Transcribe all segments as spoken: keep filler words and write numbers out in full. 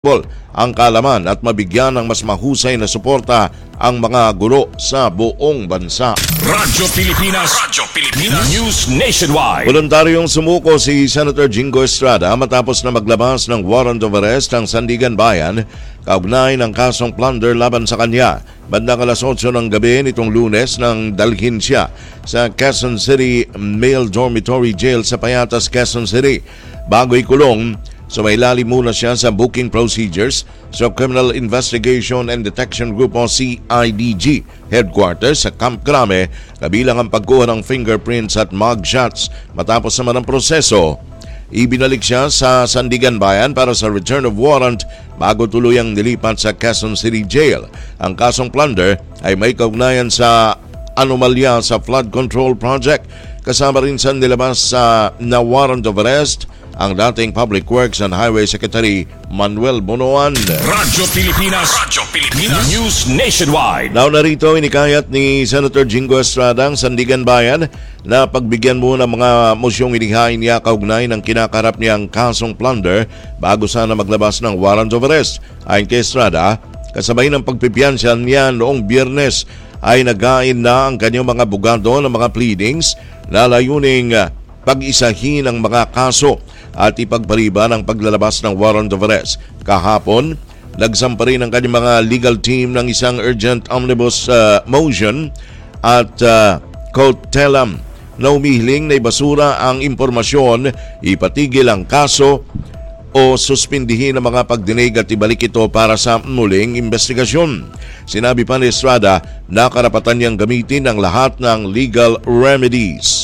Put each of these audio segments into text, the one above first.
ang kaalaman at mabigyan ng mas mahusay na suporta ang mga guro sa buong bansa. Radyo Pilipinas, Radyo Pilipinas, News Nationwide. Voluntaryong sumuko si Senator Jingo Estrada matapos na maglabas ng warrant of arrest ang Sandigan Bayan kaugnay ng kasong plunder laban sa kanya. Bandang alas otso ng gabi nitong Lunes nang dalhin siya sa Quezon City Male Dormitory Jail sa Payatas, Quezon City. Bago ikulong, sumailalim muna siya sa booking procedures sa Criminal Investigation and Detection Group o C I D G headquarters sa Camp Crame, kabilang ang pagkuha ng fingerprints at mugshots. Matapos naman ang proseso, ibinalik siya sa Sandigan Bayan para sa return of warrant bago tuluyang nilipat sa Quezon City Jail. Ang kasong plunder ay may kaugnayan sa anomalya sa flood control project. Kasama rin sa nilabas sa na warrant of arrest ang dating Public Works and Highway Secretary Manuel Bonoan. Radyo Pilipinas, Radyo Pilipinas, News Nationwide. Now narito inikayat ni Senator Jingo Estrada ang Sandigan Bayan na pagbigyan mo ng mga mosyong inihain niya kaugnay ng kinakarap niyang kasong plunder bago sana maglabas ng warrant of arrest. Ayon kay Estrada, kasabay ng pagpipiyansya niya noong Biyernes ay nagain na ang kanyang mga abogado ng mga pleadings na layuning pag-isahin ang mga kaso at ipagpaliban ang paglalabas ng warrant of arrest. Kahapon, nagsampa rin ang kanyang mga legal team ng isang urgent omnibus uh, motion at uh, kautelam na umihiling na ibasura ang impormasyon, ipatigil ang kaso o suspindihin ang mga pagdinig at ibalik ito para sa muling investigasyon. Sinabi pa ni Estrada na karapatan niyang gamitin ang lahat ng legal remedies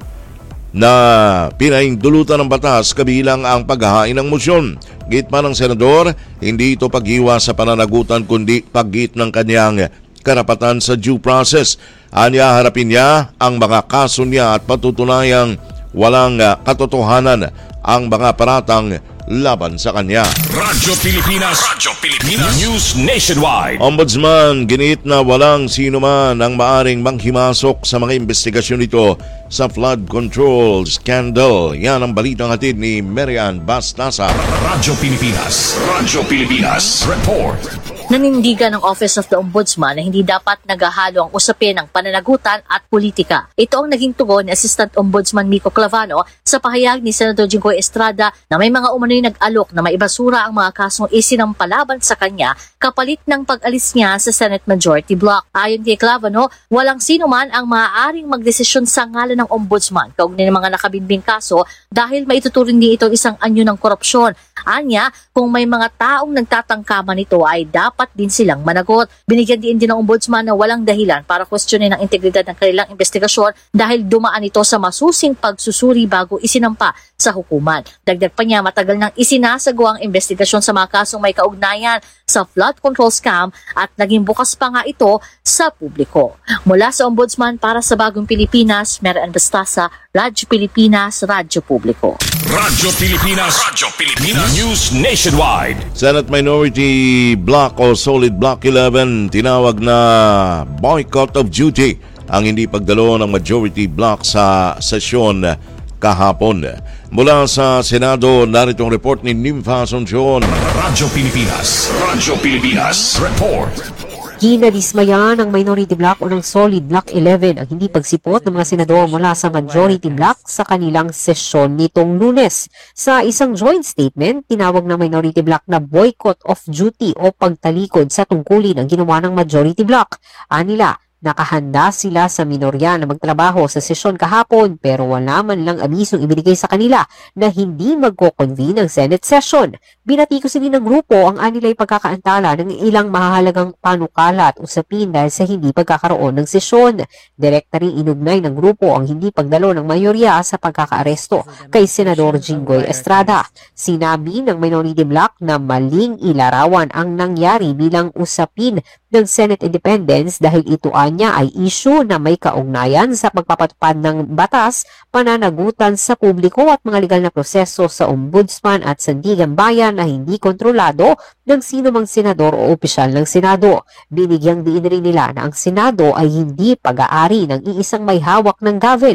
na pinaindulutan ng batas kabilang ang paghahain ng motion. Git pa ng senador, hindi ito paghiwas sa pananagutan kundi paggit ng kanyang karapatan sa due process. Anya harapin niya ang mga kaso niya at patutunayang walang katotohanan ang mga paratang laban sa kanya. Radyo Pilipinas, Radyo Pilipinas, News Nationwide. Ombudsman, ginit na walang sino man ang maaring manghimasok sa mga investigasyon nito sa flood control scandal. Yan ang balitang hatid ni Marian Bastasa. Radyo Pilipinas, Radyo Pilipinas, Report. Nanindigan ng Office of the Ombudsman na hindi dapat naghahalo ang usapin ng pananagutan at politika. Ito ang naging tugon ni Assistant Ombudsman Miko Clavano sa pahayag ni Senator Jingo Estrada na may mga umano'y nag-alok na maibasura ang mga kasong isinampalaban sa kanya kapalit ng pag-alis niya sa Senate Majority Block. Ayon kay Clavano, walang sino man ang maaaring magdesisyon sa ngalan ng Ombudsman kaugnay ng mga nakabinbing kaso dahil maituturing niya itong isang anyo ng korupsyon. Anya, kung may mga taong nagtatangkaman nito ay dapat dapat din silang managot. Binigyan din din ng Ombudsman na walang dahilan para questionin ang integridad ng kanilang investigasyon dahil dumaan ito sa masusing pagsusuri bago isinampa sa hukuman. Dagdag pa niya, matagal nang isinasagawa ang investigasyon sa mga kasong may kaugnayan sa flood control scam at naging bukas pa nga ito sa publiko. Mula sa Ombudsman para sa Bagong Pilipinas, Marian Bastasa, Radyo Pilipinas, Radyo Publiko. Radyo Pilipinas, Radyo Pilipinas, News Nationwide. Senate Minority Block o Solid Block eleven tinawag na boycott of duty ang hindi pagdalo ng Majority Block sa sesyon kahapon. Mula sa Senado, narito ang report ni Nympha Asuncion. Radyo Pilipinas, Radyo Pilipinas, Report. Ginadismaya ng Minority Block o ng Solid Block eleven ang hindi pagsipot ng mga senador mula sa Majority Block sa kanilang sesyon nitong Lunes. Sa isang joint statement, tinawag ng Minority Block na boycott of duty o pagtalikod sa tungkulin ang ginawa ng Majority Block. Anila, nakahanda sila sa minorya na magtrabaho sa sesyon kahapon pero wala man lang abisong ibinigay sa kanila na hindi magko-convene ang Senate session. Binatikos din ng grupo ang anilay pagkakaantala ng ilang mahahalagang panukala at usapin dahil sa hindi pagkakaroon ng sesyon. Direkta rin inugnay ng grupo ang hindi pagdalo ng mayorya sa pagkakaaresto kay Senador Jingoy Estrada. Sinabi ng Minority Block na maling ilarawan ang nangyari bilang usapin ng Senate independence dahil ito niya ay issue na may kaugnayan sa pagpapatupad ng batas, pananagutan sa publiko at mga legal na proseso sa Ombudsman at Sandigan Bayan na hindi kontrolado ng sino mang senador o opisyal ng Senado. Binigyang diin rin nila na ang Senado ay hindi pag-aari ng iisang may hawak ng gavel.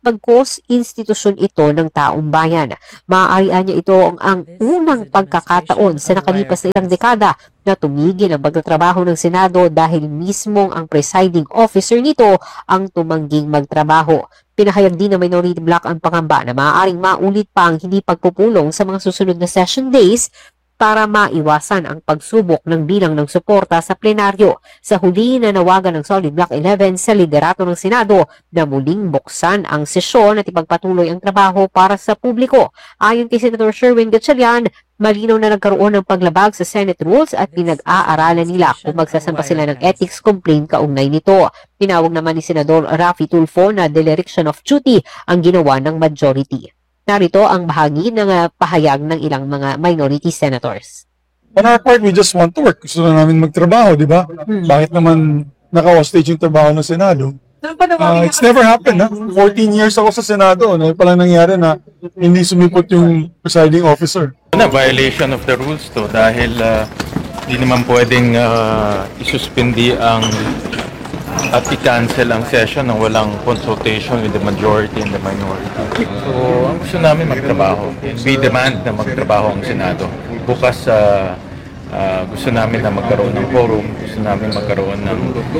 bagkos institusyon ito ng taong bayan. Maaari niya ito ang, ang unang pagkakataon sa nakalipas na ilang dekada na tumigil ang pagtatrabaho ng Senado dahil mismong ang presiding officer nito ang tumangging magtrabaho. Pinahayag din ng minority bloc ang pangamba na maaaring maulit pa ang hindi pagpupulong sa mga susunod na session days para maiwasan ang pagsubok ng bilang ng suporta sa plenaryo. Sa huli na nawagan ng Solid Block eleven sa liderato ng Senado na muling buksan ang sesyon at ipagpatuloy ang trabaho para sa publiko. Ayon kay Senator Sherwin Gatchalian, malinaw na nagkaroon ng paglabag sa Senate rules at pinag-aaralan nila kung magsasampa sila ng ethics complaint kaugnay nito. Tinawag naman ni Senador Raffy Tulfo na dereliction of duty ang ginawa ng majority. Narito ang bahagi ng uh, pahayag ng ilang mga minority senators. On our part, we just want to work. Gusto na namin magtrabaho, di ba? Hmm. Bakit naman naka-hostage yung trabaho ng Senado? Uh, it's never happened, ha? fourteen years ako sa Senado. Ano palang nangyari na hindi sumipot yung presiding officer? Na violation of the rules to dahil uh, di naman pwedeng uh, isuspindi ang at i-cancel ang session nang walang consultation with the majority and the minority. So, ang gusto namin magtrabaho. We demand na magtrabaho ang Senado. Bukas uh, uh, gusto namin na magkaroon ng quorum, gusto namin magkaroon ng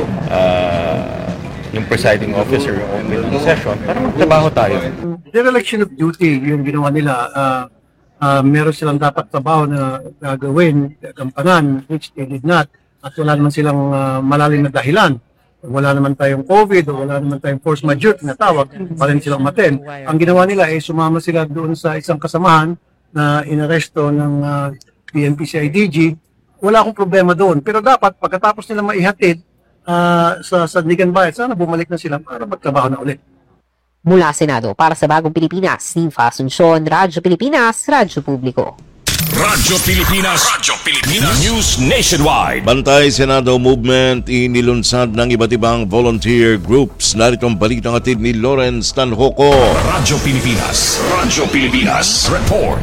uh, yung presiding officer, yung opening session, para magtrabaho tayo. Dereliction of duty, yung ginawa nila, uh, uh, meron silang dapat trabaho na gagawin, gampanan, which they did not, at wala naman silang uh, malalim na dahilan. Wala naman tayong COVID o wala naman tayong force majeure na tawag, pa rin silang maten. Ang ginawa nila ay sumama sila doon sa isang kasamahan na inaresto ng uh, P N P C I D G. Wala akong problema doon. Pero dapat pagkatapos nila maihatid uh, sa Sandigan Bayan, sana bumalik na sila para magtrabaho na ulit. Mula Senado, para sa Bagong Pilipinas, Ninfa Asuncion, Radyo Pilipinas, Radyo Publiko. Radyo Pilipinas, Radyo Pilipinas, News Nationwide. Bantay Senado Movement inilunsad ng iba't ibang volunteer groups. Narito ang balitang atid ni Lawrence Tanhoco. Radyo Pilipinas, Radyo Pilipinas, Report.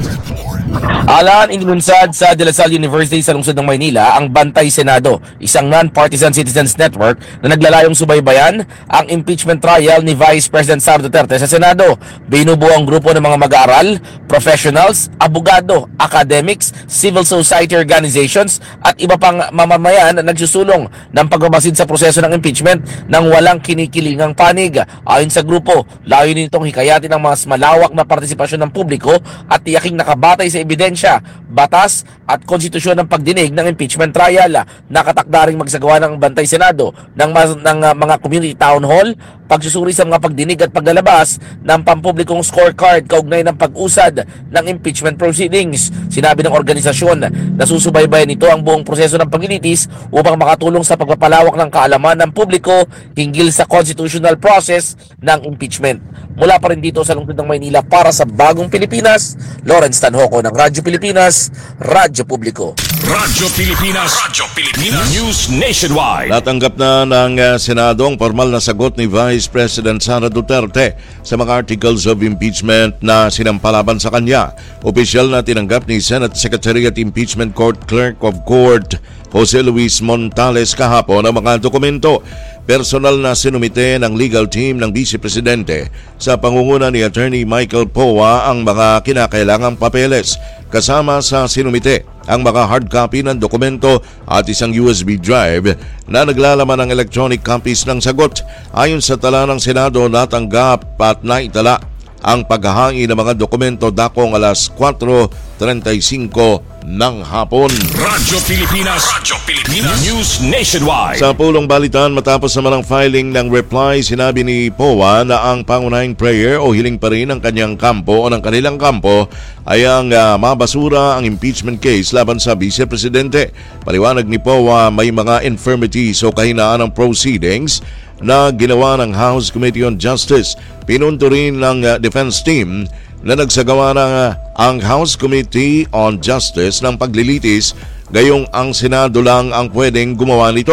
Alaan inilunsad sa De La Salle University sa lungsod ng Maynila ang Bantay Senado, isang non-partisan citizens network na naglalayong subaybayan ang impeachment trial ni Vice President Sara Duterte sa Senado. Binubuo ang grupo ng mga mag-aaral, professionals, abogado, academics, civil society organizations at iba pang mamamayan na nagsusulong ng pagbabasid sa proseso ng impeachment ng walang kinikilingang panig. Ayon sa grupo, layunin nitong hikayatin ang mas malawak na partisipasyon ng publiko at tiyaking nakabatay sa ebidensya, batas at konstitusyon ng pagdinig ng impeachment trial. Nakatakda ring magsagawa ng Bantay Senado ng, ng uh, mga community town hall, pagsusuri sa mga pagdinig at paglalabas ng pampublikong scorecard kaugnay ng pag-usad ng impeachment proceedings. Sinabi ng organisasyon na susubaybayan nito ang buong proseso ng paglilitis upang makatulong sa pagpapalawak ng kaalaman ng publiko hinggil sa constitutional process ng impeachment. Mula pa rin dito sa lungsod ng Maynila para sa Bagong Pilipinas, Lawrence Tanhoco ng Radyo Pilipinas, Radyo Publiko. Radyo Pilipinas, Radyo Pilipinas, News Nationwide. Natanggap na ng uh, Senado ang formal na sagot ni Vice President Sara Duterte sa mga articles of impeachment na sinampalaban sa kanya. Opisyal na tinanggap ni Senate Secretary at Impeachment Court Clerk of Court Jose Luis Montales kahapon ang mga dokumento. Personal na sinumite ng legal team ng Vice Presidente sa pangunguna ni Attorney Michael Poa ang mga kinakailangang papeles. Kasama sa sinumite ang mga hard copy ng dokumento at isang U S B drive na naglalaman ng electronic copies ng sagot. Ayon sa tala ng Senado, natanggap at naitala ang paghahangi ng mga dokumento dakong alas kwatro trenta y singko ng hapon. Radyo Pilipinas, Radyo Pilipinas, News Nationwide. Sa pulong balitan, matapos naman ang filing ng reply, sinabi ni Poa na ang pangunahing prayer o hiling pa rin ng kanyang kampo o ng kanilang kampo ay ang uh, mabasura ang impeachment case laban sa Vice Presidente. Paliwanag ni Poa, may mga infirmities o kahinaan ng proceedings na ginawa ng House Committee on Justice. Pinunto rin ng uh, defense team na nagsagawa ng uh, ang House Committee on Justice ng paglilitis, gayong ang Senado lang ang pwedeng gumawa nito.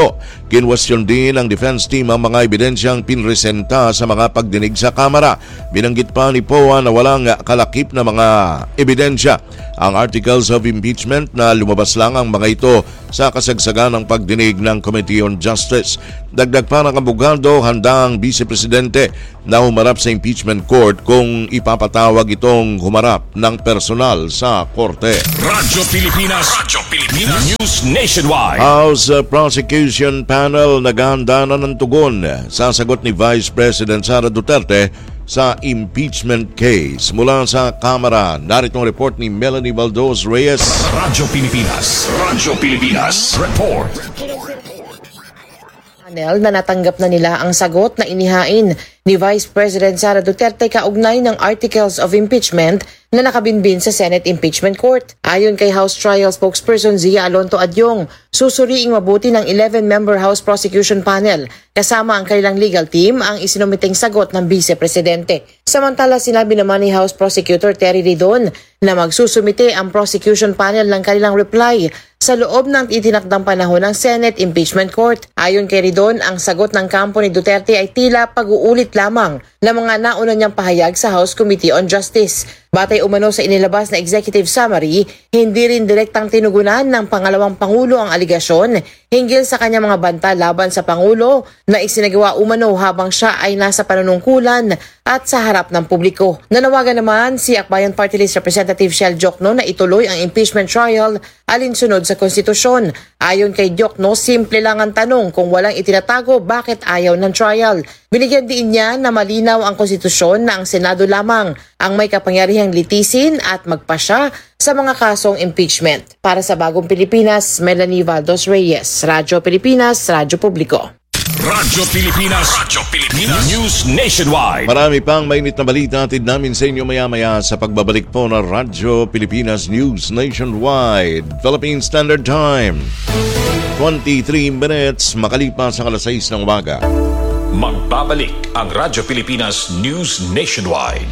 Kinwestiyon din ng defense team ang mga ebidensyang pinresenta sa mga pagdinig sa Kamara. Binanggit pa ni P O A na walang kalakip na mga ebidensya ang articles of impeachment na lumabas lang ang mga ito sa kasagsagan ng pagdinig ng Committee on Justice. Dagdag pa ng abogado, handa ang Vice Presidente na humarap sa impeachment court kung ipapatawag itong humarap ng personal sa korte. Radyo Pilipinas, Radyo Pilipinas News Nationwide. House uh, Prosecution Panel naghahanda na ng tugon sa sagot ni Vice President Sara Duterte sa impeachment case. Mula sa Kamara, narito ang report ni Melanie Baldos Reyes. Radyo Pilipinas, Radyo Pilipinas Report. Panel na natanggap na nila ang sagot na inihain ni Vice President Sara Duterte kaugnay ng articles of impeachment na nakabinbin sa Senate Impeachment Court. Ayon kay House Trial Spokesperson Zia Alonto Adyong, susuriing mabuti ng eleven-member House Prosecution Panel kasama ang kanilang legal team ang isinumiting sagot ng Vice Presidente. Samantala, sinabi naman ni House Prosecutor Terry Ridon na magsusumite ang prosecution panel ng kanilang reply sa loob ng itinakdang panahon ng Senate Impeachment Court. Ayon kay Ridon, ang sagot ng kampo ni Duterte ay tila pag-uulit lamang ng mga nauna niyang pahayag sa House Committee on Justice. Batay umano sa inilabas na executive summary, hindi rin direktang tinugunan ng pangalawang Pangulo ang aligasyon hinggil sa kanyang mga banta laban sa Pangulo na isinagawa umano habang siya ay nasa panunungkulan at sa harap ng publiko. Nanawagan naman si Akbayan Party List Representative Shell Jokno na ituloy ang impeachment trial alinsunod sa konstitusyon. Ayon kay Jokno, simple lang ang tanong kung walang itinatago bakit ayaw ng trial. Binigyan din niya na malinaw ang konstitusyon na ang Senado lamang ang may kapangyarihang litisin at magpasya sa mga kasong impeachment. Para sa Bagong Pilipinas, Melanie Valdos Reyes, Radyo Pilipinas, Radyo Publiko. Radyo Pilipinas, Radyo Pilipinas News Nationwide. Marami pang mainit na balita atid namin sa inyo maya-maya sa pagbabalik po ng Radyo Pilipinas News Nationwide. Philippine Standard Time, twenty-three minutes makalipas sa alas sais ng umaga. Magbabalik ang Radyo Pilipinas News Nationwide.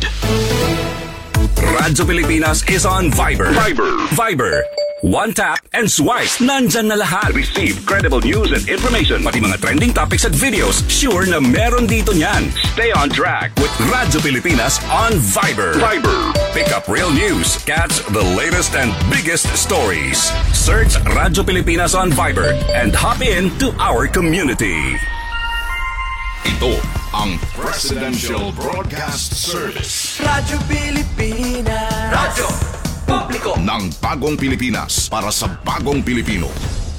Radyo Pilipinas is on Viber. Viber. Viber. One tap and swipe. Nandyan na lahat. Receive credible news and information. Pati mga trending topics at videos. Sure na meron dito niyan. Stay on track with Radyo Pilipinas on Viber. Viber. Pick up real news. Catch the latest and biggest stories. Search Radyo Pilipinas on Viber and hop in to our community. Ito ang Presidential Broadcast Service. Radyo Pilipinas. Radyo Publiko ng Bagong Pilipinas para sa Bagong Pilipino.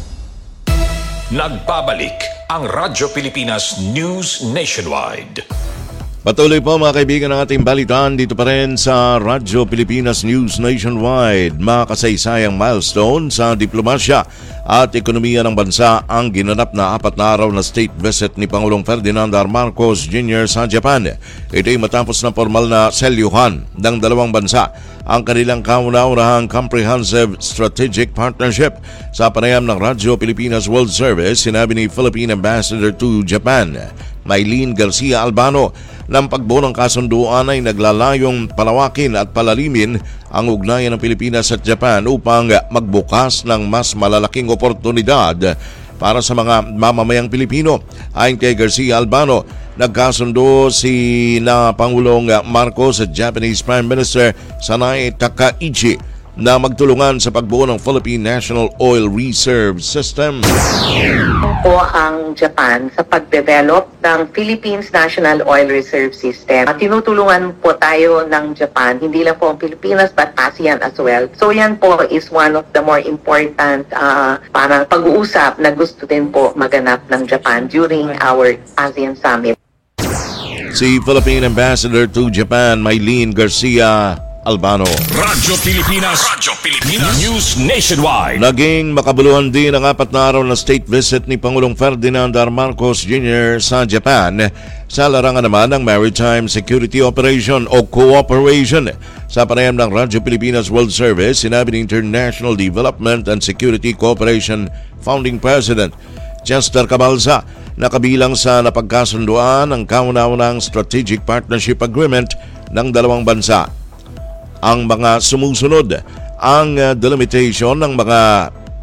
Nagbabalik ang Radyo Pilipinas News Nationwide. Patuloy po mga kaibigan ng ating balitaan dito pa rin sa Radyo Pilipinas News Nationwide. Makasaysayang milestone sa diplomasya at ekonomiya ng bansa ang ginanap na apat na araw na state visit ni Pangulong Ferdinand R. Marcos Junior sa Japan. Ito ay matapos na formal na selyuhan ng dalawang bansa ang kanilang kauna-unahang comprehensive strategic partnership. Sa panayam ng Radyo Pilipinas World Service, sinabi ni Philippine Ambassador to Japan, Maylene Garcia Albano, ng pagbuo ng kasunduan ay naglalayong palawakin at palalimin ang ugnayan ng Pilipinas at Japan upang magbukas ng mas malalaking oportunidad para sa mga mamamayang Pilipino. Ayon kay Garcia Albano, nagkasundo si na Pangulong Marcos at Japanese Prime Minister Sanae Takaichi na magtulungan sa pagbuo ng Philippine National Oil Reserve System. Po ang Japan sa pagdevelop ng Philippines National Oil Reserve System. Tinutulungan po tayo ng Japan, hindi lang po ang Pilipinas but ASEAN as well. So yan po is one of the more important uh, parang pag-uusap na gusto din po maganap ng Japan during our ASEAN Summit. Si Philippine Ambassador to Japan, Maylene Garcia Albano. Radyo Pilipinas, Radyo Pilipinas News Nationwide. Naging makabuluhan din ang apat na araw na state visit ni Pangulong Ferdinand R. Marcos Junior sa Japan sa larangan naman ng Maritime Security Operation o Cooperation. Sa panayam ng Radyo Pilipinas World Service, sinabi ng International Development and Security Cooperation Founding President Chester Cabalza na kabilang sa napagkasunduan ng kauna-unahang Strategic Partnership Agreement ng dalawang bansa ang mga sumusunod, ang delimitation ng mga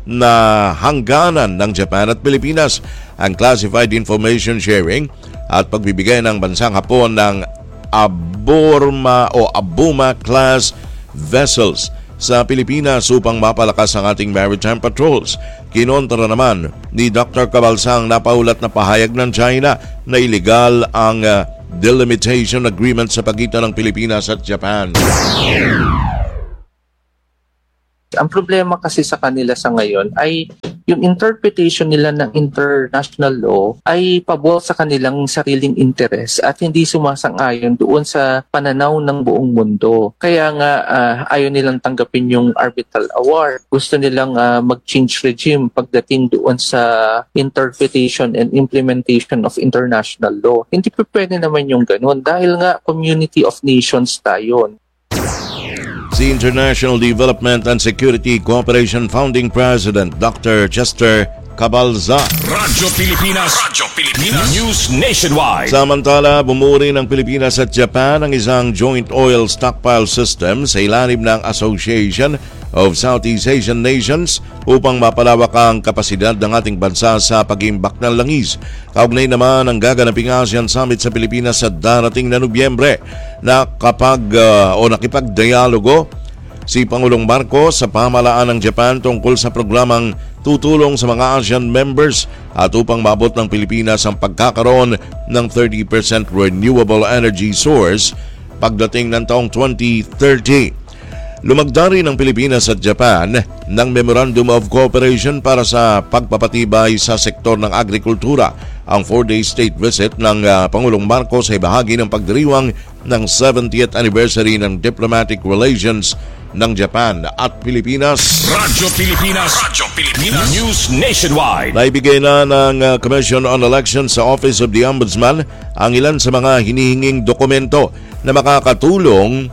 na hangganan ng Japan at Pilipinas ang classified information sharing at pagbibigay ng bansang Hapon ng Aburma o Abuma class vessels sa Pilipinas upang mapalakas ang ating maritime patrols. Kinontra naman ni Doctor Cabalsang napaulat na pahayag ng China na illegal ang uh, delimitation agreement sa pagitan ng Pilipinas at Japan. Ang problema kasi sa kanila sa ngayon ay yung interpretation nila ng international law ay pabor sa kanilang sariling interes at hindi sumasang-ayon doon sa pananaw ng buong mundo. Kaya nga uh, ayaw nilang tanggapin yung arbitral award. Gusto nilang uh, mag-change regime pagdating doon sa interpretation and implementation of international law. Hindi pa pwede naman yung ganun dahil nga community of nations tayo. Si International Development and Security Cooperation Founding President Doctor Chester Cabalza. Radyo Pilipinas. Radyo Pilipinas. News Nationwide. Samantala, bumuri ng Pilipinas at Japan ang isang joint oil stockpile system sa ilalim ng Association of Southeast Asian Nations upang mapalawak ang kapasidad ng ating bansa sa pag-imbak ng langis. Kaugnay naman ang gaganaping ASEAN Summit sa Pilipinas sa darating na Nobyembre na kapag uh, o nakipagdialogo si Pangulong Marcos sa pamahalaan ng Japan tungkol sa programang tutulong sa mga ASEAN members at upang maabot ng Pilipinas ang pagkakaroon ng thirty percent renewable energy source pagdating ng taong twenty thirty. Lumagdari ng Pilipinas at Japan ng Memorandum of Cooperation para sa pagpapatibay sa sektor ng agrikultura. Ang four-day state visit ng uh, Pangulong Marcos ay bahagi ng pagdiriwang ng seventieth anniversary ng diplomatic relations ng Japan at Pilipinas. Radyo Pilipinas. Radyo Pilipinas. News Nationwide. Naibigay na ng uh, Commission on Elections sa Office of the Ombudsman ang ilan sa mga hinihinging dokumento na makakatulong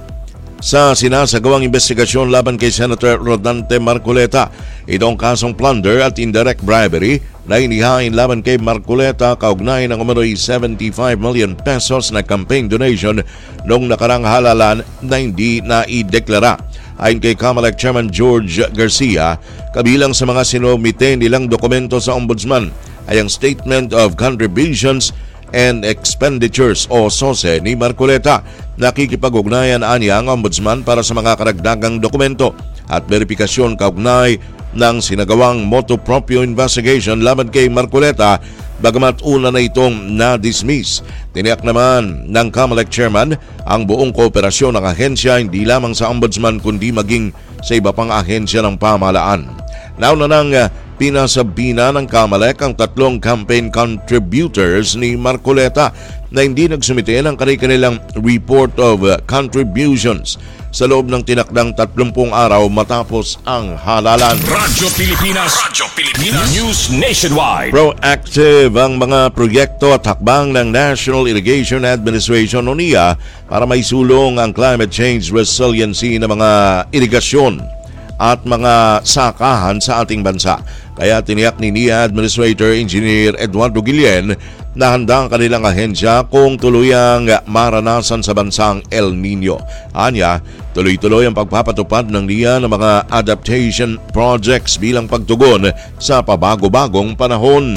sa sinasagawang investigasyon laban kay Senator Rodante Marcoleta. Itong kasong plunder at indirect bribery na inihain laban kay Marcoleta kaugnay ng umano'y seventy-five million pesos na campaign donation noong nakarang halalan na hindi naideklara. Ayon kay COMELEC Chairman George Garcia, kabilang sa mga sinumite nilang dokumento sa Ombudsman ay ang Statement of Contributions and Expenditures o S O S E ni Marcoleta. Nakikipag-ugnayan aniya ang Ombudsman para sa mga karagdagang dokumento at verifikasyon kaugnay ng sinagawang motu proprio investigation laban kay Marcoleta bagamat una na itong na-dismiss. Tiniyak naman ng COMELEC Chairman ang buong kooperasyon ng ahensya hindi lamang sa Ombudsman kundi maging sa iba pang ahensya ng pamahalaan. Nauna nang pinasabina ng COMELEC ang tatlong campaign contributors ni Marcoleta na hindi nagsumite ng kanilang report of contributions sa loob ng tinakdang tatlumpung araw matapos ang halalan. Radyo Pilipinas. Radyo Pilipinas. News Nationwide. Proactive ang mga proyekto at hakbang ng National Irrigation Administration o N I A para maisulong ang climate change resiliency ng mga irigasyon at mga sakahan sa ating bansa. Kaya tiniyak ni N I A Administrator Engineer Eduardo Guillen na handa ang kanilang ahensya kung tuluyang maranasan sa bansang El Nino. Anya, tuloy-tuloy ang pagpapatupad ng N I A ng mga adaptation projects bilang pagtugon sa pabago-bagong panahon.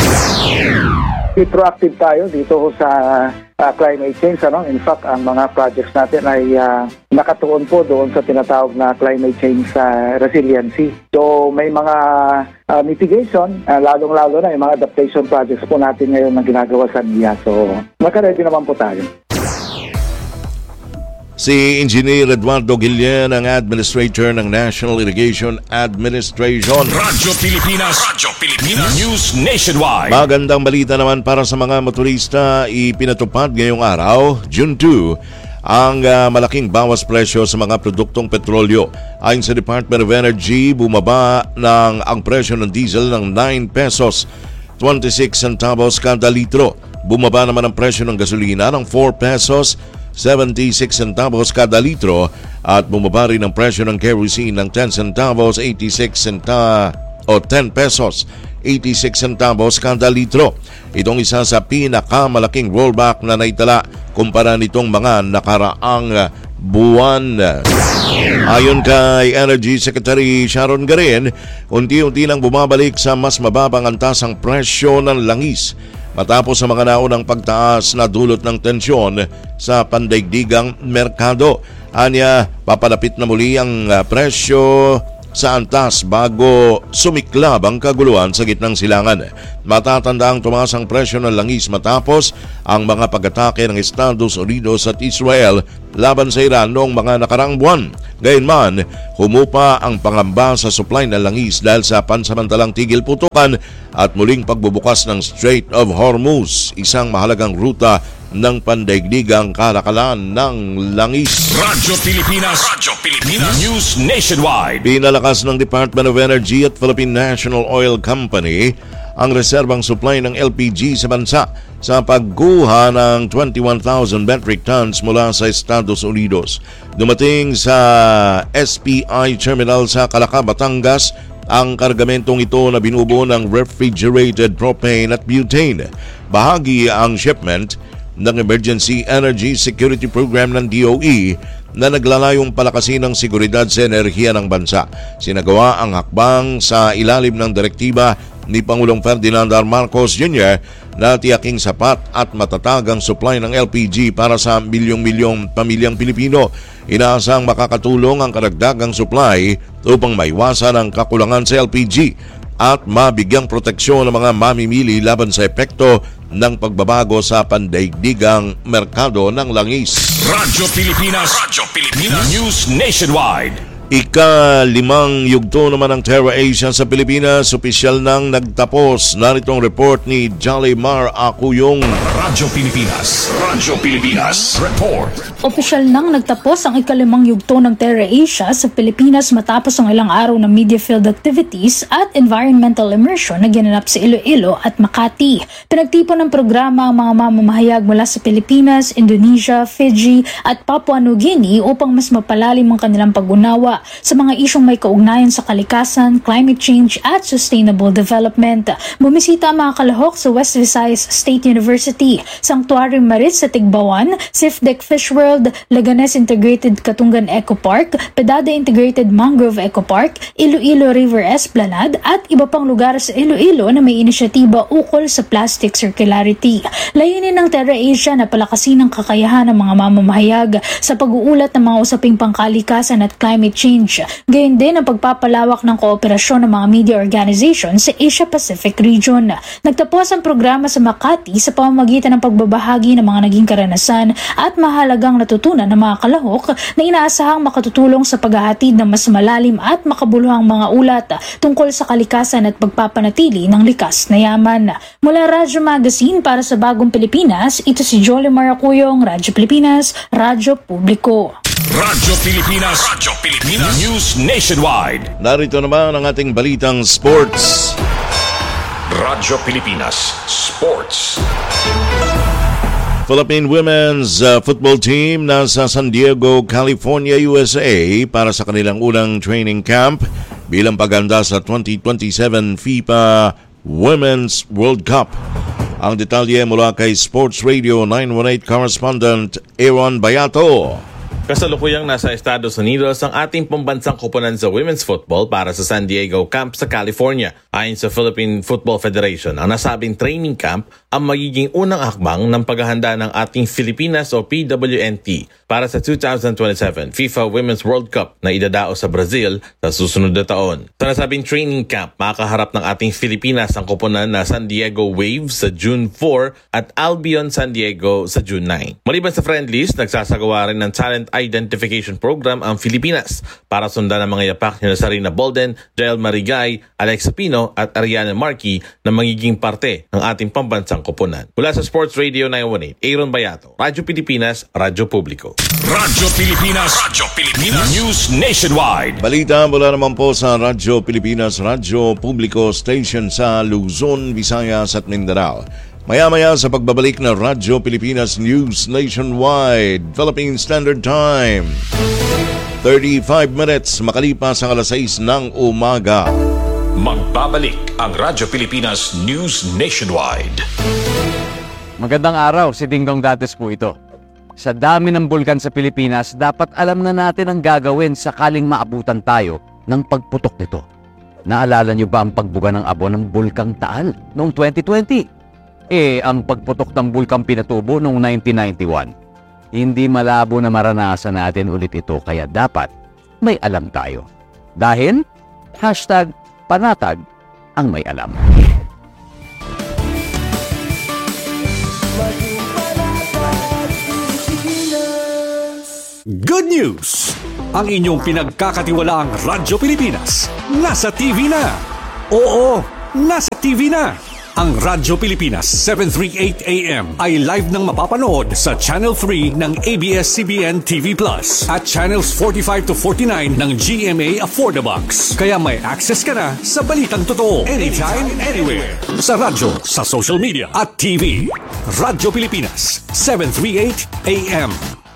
Proactive tayo dito sa uh, climate change. Ano? In fact, ang mga projects natin ay uh, nakatuon po doon sa tinatawag na climate change uh, resiliency. So may mga uh, mitigation, uh, lalong-lalo na yung mga adaptation projects po natin ngayon na ginagawa sa N I A. So naka-ready naman po tayo. Si Engineer Eduardo Guillen ang Administrator ng National Irrigation Administration. Radyo Pilipinas. Radyo Pilipinas. News Nationwide. Magandang balita naman para sa mga motorista. Ipinatupad ngayong araw, June second, ang uh, malaking bawas presyo sa mga produktong petrolyo. Ayon sa Department of Energy, bumaba ng ang presyo ng diesel ng nine pesos twenty-six centavos kada litro. Bumaba naman ang presyo ng gasolina ng four pesos seventy-six centavos kada litro at bumaba rin ang presyo ng kerosene ng ten centavos eighty-six centavos o ten pesos eighty-six centavos kada litro. Itong isa sa pinakamalaking rollback na naitala kumpara nitong mga nakaraang buwan. Ayon kay Energy Secretary Sharon Garin, unti-unti nang bumabalik sa mas mababang antas ang presyo ng langis matapos sa mga naunang pagtaas na dulot ng tensyon sa pandaigdigang merkado. Anya, papalapit na muli ang uh, presyo sa antas bago sumiklab ang kaguluhan sa gitnang silangan. Matatandaang tumaas ang presyo ng langis matapos ang mga pag-atake ng Estados Unidos at Israel laban sa Iran noong mga nakaraang buwan. Gayunman, humupa ang pangamba sa supply ng langis dahil sa pansamantalang tigil putukan at muling pagbubukas ng Strait of Hormuz, isang mahalagang ruta ng pandaigdigang kalakalan ng langis. Radyo Pilipinas, Radyo Pilipinas, News Nationwide. Pinalakas ng Department of Energy at Philippine National Oil Company ang reserbang supply ng L P G sa bansa sa pagguha ng twenty-one thousand metric tons mula sa Estados Unidos. Dumating sa S P I Terminal sa Calaca, Batangas ang kargamentong ito na binubuo ng refrigerated propane at butane. Bahagi ang shipment ng Emergency Energy Security Program ng D O E na naglalayong palakasin ang seguridad sa enerhiya ng bansa. Sinagawa ang hakbang sa ilalim ng direktiba ni Pangulong Ferdinand R. Marcos Junior na tiyaking sapat at matatag ang supply ng L P G para sa milyong-milyong pamilyang Pilipino. Inaasang makakatulong ang karagdagang supply upang maiwasan ang kakulangan sa L P G at mabigyang proteksyon ng mga mamimili laban sa epekto ng pagbabago sa pandaigdigang merkado ng langis. Radyo Pilipinas, Radyo Pilipinas, News Nationwide. Ika-limang yugto naman ng Terra Asia sa Pilipinas, opisyal nang nagtapos. Narito ang report ni Jolimar Acuyong. Radyo Pilipinas, Radyo Pilipinas, report. Opisyal nang nagtapos ang ikalimang yugto ng Terra Asia sa Pilipinas matapos ang ilang araw ng media field activities at environmental immersion na ginanap sa Iloilo at Makati. Pinagtipon ng programa ang mga mamamahayag mula sa Pilipinas, Indonesia, Fiji at Papua New Guinea upang mas mapalalim ang kanilang pag-unawa sa mga isyong may kaugnayan sa kalikasan, climate change at sustainable development. Bumisita ang mga kalahok sa West Visayas State University, Sanctuary Maris sa Tigbawan, Sifdec Fish World, Leganes Integrated Katungan Eco Park, Pedada Integrated Mangrove Eco Park, Iloilo River Esplanade at iba pang lugar sa Iloilo na may inisyatiba ukol sa plastic circularity. Layunin ng Terra Asia na palakasin ang kakayahan ng mga mamamahayag sa pag-uulat ng mga usaping pangkalikasan at climate change. Gayon din ang pagpapalawak ng kooperasyon ng mga media organizations sa Asia-Pacific region. Nagtapos ang programa sa Makati sa pamamagitan ng pagbabahagi ng mga naging karanasan at mahalagang natutunan ng mga kalahok na inaasahang makatutulong sa paghahatid ng mas malalim at makabuluhang mga ulat tungkol sa kalikasan at pagpapanatili ng likas na yaman. Mula Radyo Magazine para sa Bagong Pilipinas, ito si Jolimar Acuyong, Radyo Pilipinas, Radyo Publiko. Radyo Pilipinas, Radyo Pilipinas, News Nationwide. Narito naman ang ating balitang sports. Radyo Pilipinas, Sports. Philippine Women's uh, Football Team nasa San Diego, California, U S A para sa kanilang unang training camp bilang paghanda sa twenty twenty-seven FIFA Women's World Cup. Ang detalye mula kay Sports Radio nine one eight correspondent Aaron Bayato. Kasalukuyang nasa Estados Unidos ang ating pambansang koponan sa women's football para sa San Diego Camp sa California. Ayon sa Philippine Football Federation, ang nasabing training camp ang magiging unang hakbang ng paghahanda ng ating Filipinas o P W N T para sa two thousand twenty-seven FIFA Women's World Cup na idadao sa Brazil sa susunod na taon. Sa nasabing training camp, makakaharap ng ating Filipinas ang koponan na San Diego Waves sa June four at Albion San Diego sa June nine. Maliban sa friendlies, nagsasagawa rin ng talent identification program ang Filipinas para sundan ang mga yapak ni Sarina Bolden, Jael Marigay, Alexa Pino at Ariana Marquez na magiging parte ng ating pambansang koponan. Mula sa Sports Radio nine one eight, Aaron Bayato, Radyo Pilipinas, Radyo Publiko. Radyo Pilipinas, Radyo Pilipinas, News Nationwide. Balita mula naman po sa Radyo Pilipinas, Radyo Publiko Station sa Luzon, Visayas at Mindanao. Maya-maya sa pagbabalik na Radyo Pilipinas News Nationwide, Philippine Standard Time. thirty-five minutes makalipas ang alas sais ng umaga. Magbabalik ang Radyo Pilipinas News Nationwide. Magandang araw, si Dingdong Dates po ito. Sa dami ng bulkan sa Pilipinas, dapat alam na natin ang gagawin sakaling maabutan tayo ng pagputok nito. Naalala niyo ba ang pagbuga ng abo ng Bulkang Taal noong twenty twenty? Eh, ang pagputok ng Bulkang Pinatubo noong nineteen ninety-one. Hindi malabo na maranasan natin ulit ito, kaya dapat may alam tayo. Dahil, hashtag panatag ang may alam. Good news! Ang inyong pinagkakatiwalaang Radyo Pilipinas nasa T V na. Oo, nasa T V na. Ang Radyo Pilipinas seven thirty-eight A M ay live nang mapapanood sa Channel three ng A B S C B N T V Plus at Channels forty-five to forty-nine ng G M A Affordabox. Kaya may access ka na sa balitang totoo anytime, anywhere. Sa radyo, sa social media at T V. Radyo Pilipinas seven thirty-eight A M.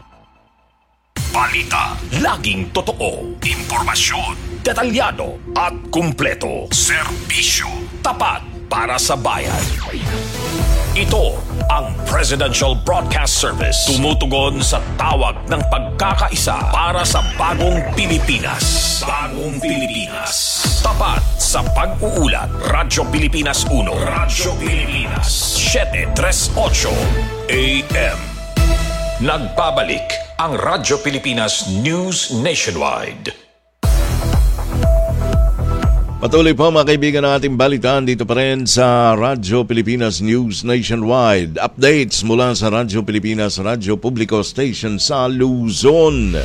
Balita, laging totoo, impormasyon, detalyado at kumpleto. Serbisyo, tapat para sa bayan. Ito ang Presidential Broadcast Service. Tumutugon sa tawag ng pagkakaisa para sa bagong Pilipinas. Bagong Pilipinas. Tapat sa pag-uulat. Radyo Pilipinas one. Radyo Pilipinas seven thirty-eight A M. Nagbabalik ang Radyo Pilipinas News Nationwide. Patuloy po mga kaibigan ng ating balitaan dito pa rin sa Radyo Pilipinas News Nationwide. Updates mula sa Radyo Pilipinas Radyo Publico Station sa Luzon.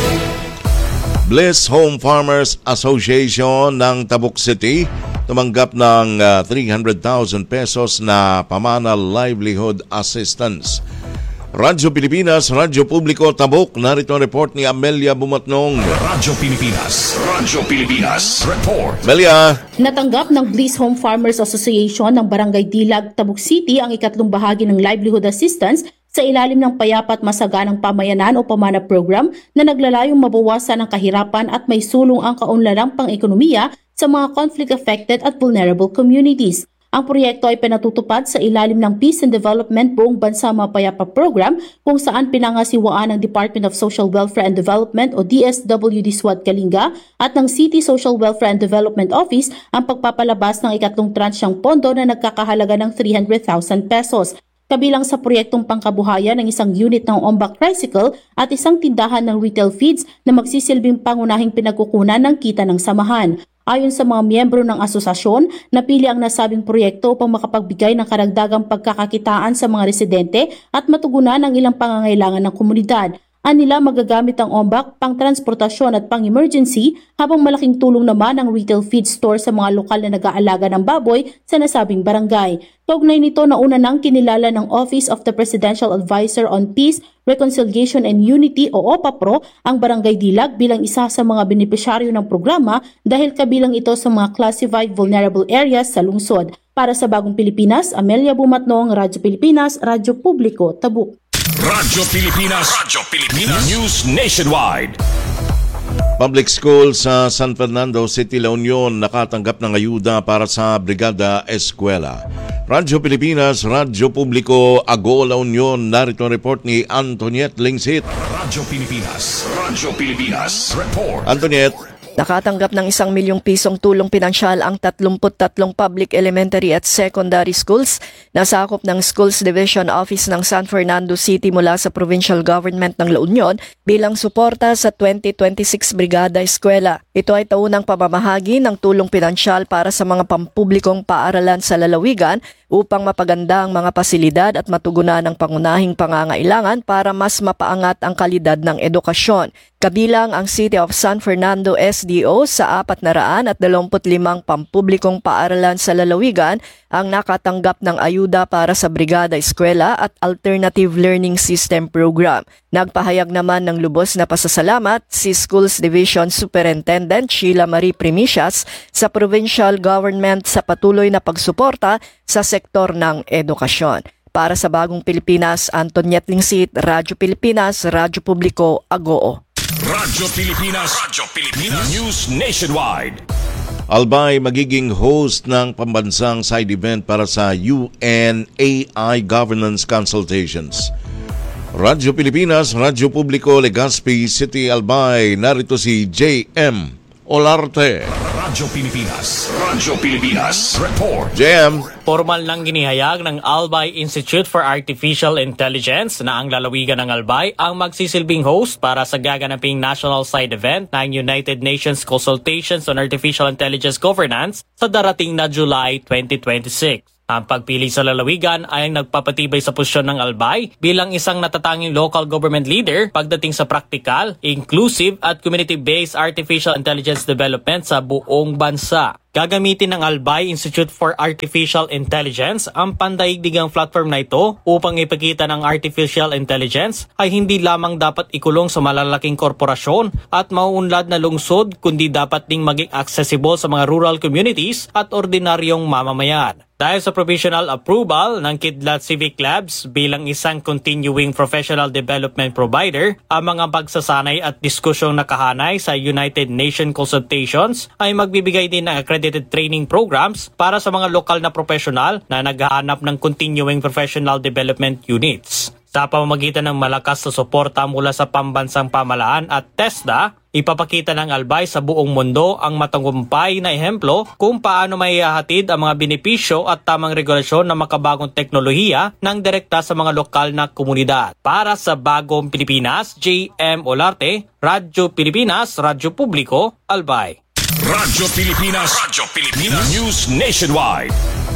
Bliss Home Farmers Association ng Tabuk City tumanggap ng uh, three hundred thousand pesos na pamana livelihood assistance. Radyo Pilipinas, Radyo Publico, Tabuk. Narito ang report ni Amelia Bumatnong. Radyo Pilipinas, Radyo Pilipinas, report. Amelia. Natanggap ng Bliss Home Farmers Association ng Barangay Dilag, Tabuk City ang ikatlong bahagi ng livelihood assistance sa ilalim ng Payapat Masaganang Pamayanan o Pamana Program na naglalayong mabawasan ang kahirapan at may sulong ang kaunlarang pang-ekonomiya sa mga conflict-affected at vulnerable communities. Ang proyekto ay pinatutupad sa ilalim ng Peace and Development Buong Bansa Mapayapa Program kung saan pinangasiwaan ng Department of Social Welfare and Development o D S W D SWAT Kalinga at ng City Social Welfare and Development Office ang pagpapalabas ng ikatlong transyang pondo na nagkakahalaga ng three hundred thousand pesos. Kabilang sa proyektong pangkabuhayan ng isang unit ng Ombak Tricycle at isang tindahan ng retail feeds na magsisilbing pangunahing pinagkukunan ng kita ng samahan. Ayon sa mga miyembro ng asosasyon, napili ang nasabing proyekto upang makapagbigay ng karagdagang pagkakakitaan sa mga residente at matugunan ang ilang pangangailangan ng komunidad. Anila magagamit ang ombak pang transportasyon at pang emergency habang malaking tulong naman ang retail feed store sa mga lokal na nag-aalaga ng baboy sa nasabing barangay. Kaugnay nito na una nang kinilala ng Office of the Presidential Advisor on Peace, Reconciliation and Unity o OPAPRO ang Barangay Dilag bilang isa sa mga benepisyaryo ng programa dahil kabilang ito sa mga classified vulnerable areas sa lungsod. Para sa Bagong Pilipinas, Amelia Bumatnong, Radyo Pilipinas, Radyo Publico, Tabuk. Radyo Pilipinas, Radyo Pilipinas News Nationwide. Public School sa San Fernando City, La Union nakatanggap ng ayuda para sa Brigada Eskwela. Radyo Pilipinas, Radyo Publico, Ago, La Union. Narito ang report ni Antoniette Lingsit. Radyo Pilipinas, Radyo Pilipinas, report. Antoniette. Nakatanggap ng isang milyong pisong tulong pinansyal ang tatlumpu't tatlong public elementary at secondary schools na sakop ng Schools Division Office ng San Fernando City mula sa provincial government ng La Union bilang suporta sa twenty twenty-six Brigada Eskwela. Ito ay taunang pamamahagi ng tulong pinansyal para sa mga pampublikong paaralan sa lalawigan upang mapaganda ang mga pasilidad at matugunan ang pangunahing pangangailangan para mas mapaangat ang kalidad ng edukasyon. Kabilang ang City of San Fernando S D O sa apat na raan at dalawamput limang pampublikong paaralan sa lalawigan ang nakatanggap ng ayuda para sa Brigada Eskwela at Alternative Learning System Program. Nagpahayag naman ng lubos na pasasalamat si Schools Division Superintendent Sheila Marie Primicias sa provincial government sa patuloy na pagsuporta sa sektor ng edukasyon. Para sa Bagong Pilipinas, Antoniette Lingsit, Radyo Pilipinas, Radyo Publico, Agoo. Radyo Pilipinas, Radyo Pilipinas News Nationwide. Albay magiging host ng pambansang side event para sa U N A I Governance Consultations. Radyo Pilipinas, Radyo Publiko, Legazpi City, Albay. Narito si J M Olarte. Radyo Pilipinas, Radyo Pilipinas, report. J M. Formal nang ginihayag ng Albay Institute for Artificial Intelligence na ang lalawigan ng Albay ang magsisilbing host para sa gaganaping national side event ng United Nations Consultations on Artificial Intelligence Governance sa darating na July twenty twenty-six. Ang pagpili sa lalawigan ay nagpapatibay sa posisyon ng Albay bilang isang natatanging local government leader pagdating sa practical, inclusive at community-based artificial intelligence development sa buong bansa. Gagamitin ng Albay Institute for Artificial Intelligence ang pandaigdigang platform na ito upang ipakita ng artificial intelligence ay hindi lamang dapat ikulong sa malalaking korporasyon at mauunlad na lungsod kundi dapat ding maging accessible sa mga rural communities at ordinaryong mamamayan. Dahil sa provisional approval ng Kidlat Civic Labs bilang isang continuing professional development provider, ang mga pagsasanay at diskusyong nakahanay sa United Nations Consultations ay magbibigay din ng accredited training programs para sa mga lokal na profesional na naghahanap ng continuing professional development units. Sa pamamagitan ng malakas na suporta mula sa pambansang pamahalaan at TESDA, ipapakita ng Albay sa buong mundo ang matagumpay na ehemplo kung paano maihahatid ang mga benepisyo at tamang regulasyon ng makabagong teknolohiya ng direkta sa mga lokal na komunidad. Para sa Bagong Pilipinas, J M Olarte, Radyo Pilipinas, Radyo Publiko, Albay. Radyo Pilipinas, Radyo Pilipinas, News Nationwide.